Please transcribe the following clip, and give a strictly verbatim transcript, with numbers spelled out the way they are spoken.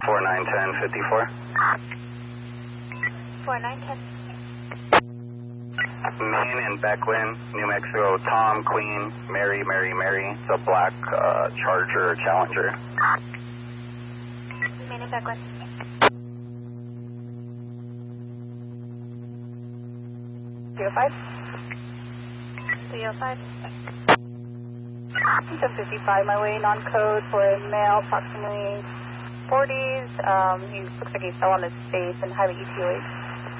four nine ten fifty-four. four nine ten. Main and Becklin, New Mexico, Tom, Queen, Mary, Mary, Mary. It's a black uh, Charger Challenger. Main and Becklin. three oh five. three oh five. ten fifty-five, my way, non-code for a male, approximately forties. Um, he looks like he fell on his face and highly E T O H.